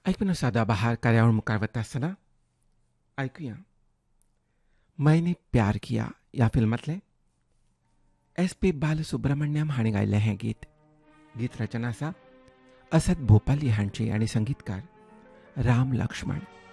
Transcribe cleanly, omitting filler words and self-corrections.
ऐकून सदाबहार कार्यावळ मुखार वता आसतना ऐकूया मैंने प्यार किया ह्या फिल्मांतलें SP बालसुब्रमण्यम हांणी गायिल्लें हें गीत. गीत रचना आसा असद भोपाली हांची आनी संगीतकार राम लक्ष्मण.